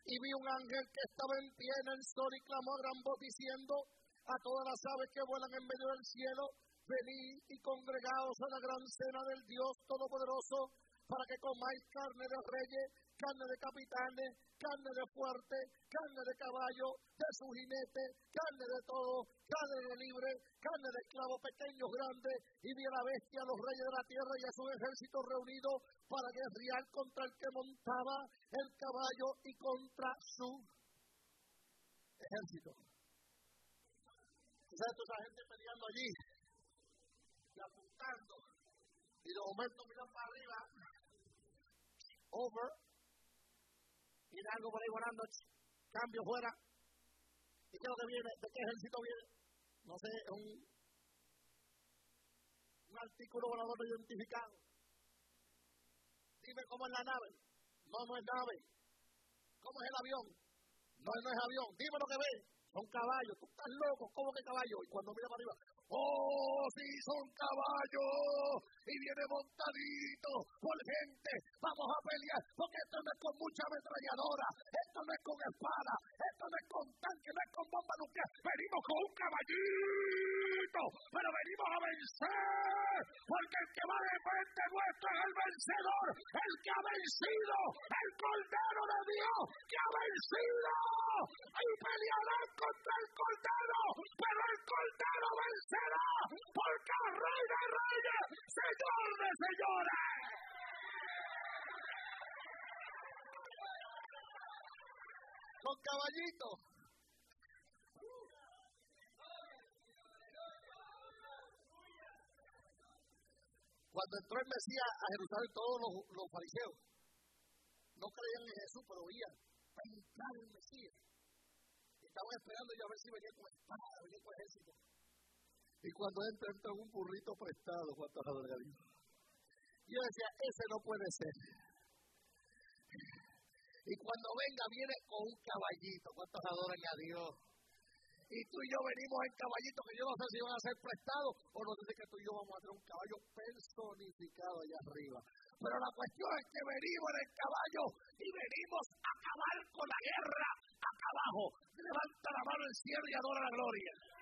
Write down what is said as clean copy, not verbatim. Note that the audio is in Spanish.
Y vi un ángel que estaba en pie en el sol y clamó a gran voz diciendo a todas las aves que vuelan en medio del cielo: venid y congregaos a la gran cena del Dios Todopoderoso, para que comáis carne de reyes, carne de capitanes, carne de fuertes, carne de caballo, de su jinete, carne de todo, carne de libre, carne de esclavos pequeños, grandes. Y vi a la bestia, a los reyes de la tierra y a su ejército reunidos para guerrear contra el que montaba el caballo y contra su ejército. ¿Sabes toda esa gente peleando allí y apuntando? Y de momento miran para arriba, over, y algo por ahí volando, cambio fuera. ¿Y qué es lo que viene? ¿De qué ejército viene? No sé, un artículo volador no identificado. Dime cómo es la nave. No, no es nave. ¿Cómo es el avión? No, no es avión. Dime lo que ves. Son caballos. Tú estás loco. ¿Cómo que caballos? Y cuando mira para arriba, ¡oh, sí, son caballos! Y viene montadito por gente. Vamos a pelear. Porque esto no es con mucha ametralladora. Esto no es con espada. Esto no es con tanque. No es con bomba nuclear. Venimos con un caballito. Pero venimos a vencer. Porque el que va de frente nuestro es el vencedor. El que ha vencido. El Cordero de Dios que ha vencido. Y pelearán contra el Cordero. Pero el Cordero vencerá. Porque el Rey de Reyes, Señor de señores. Con caballito. Cuando entró el Mesías a Jerusalén, todos los fariseos no creían en Jesús, pero oían para entrar el Mesías. Estaban esperando yo a ver si venía con espada, venía con ejército. Y cuando entra en un burrito prestado, ¿cuántos adoran a Dios? Yo decía, ese no puede ser. Y cuando venga, viene con un caballito. ¿Cuántos adoran a Dios? Y tú y yo venimos en caballito, que yo no sé si van a ser prestados o no sé si que tú y yo vamos a tener un caballo personificado allá arriba. Pero la cuestión es que venimos en el caballo y venimos a acabar con la guerra acá abajo. Levanta la mano al cielo y adora la gloria.